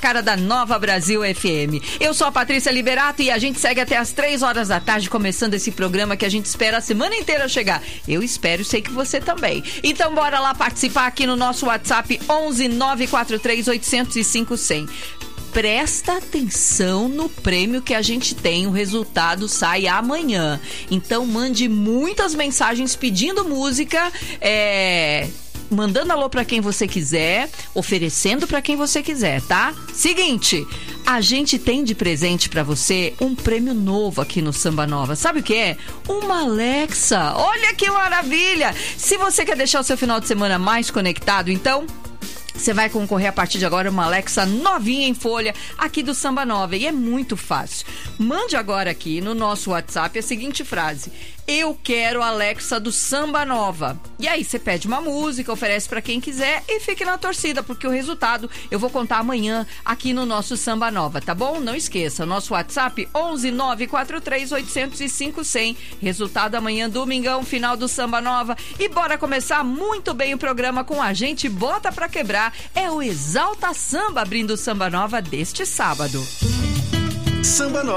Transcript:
cara da Nova Brasil FM. Eu sou a Patrícia Liberato e a gente segue até as 3 horas da tarde, começando esse programa que a gente espera a semana inteira chegar. Eu espero, sei que você também. Então bora lá participar aqui no nosso WhatsApp 11 943 805 100. Presta atenção no prêmio que a gente tem, o resultado sai amanhã. Então mande muitas mensagens pedindo música, mandando alô pra quem você quiser, oferecendo pra quem você quiser, tá? Seguinte, a gente tem de presente pra você um prêmio novo aqui no Samba Nova. Sabe o que é? Uma Alexa. Olha que maravilha! Se você quer deixar o seu final de semana mais conectado, então você vai concorrer a partir de agora uma Alexa novinha em folha aqui do Samba Nova. E é muito fácil. Mande agora aqui no nosso WhatsApp a seguinte frase: eu quero a Alexa do Samba Nova. E aí você pede uma música, oferece pra quem quiser e fique na torcida, porque o resultado eu vou contar amanhã aqui no nosso Samba Nova, tá bom? Não esqueça, nosso WhatsApp 11 943 805 100. Resultado amanhã, domingão, final do Samba Nova. E bora começar muito bem o programa com a gente. Bota pra quebrar. É o Exalta Samba abrindo o Samba Nova deste sábado. Samba Nova.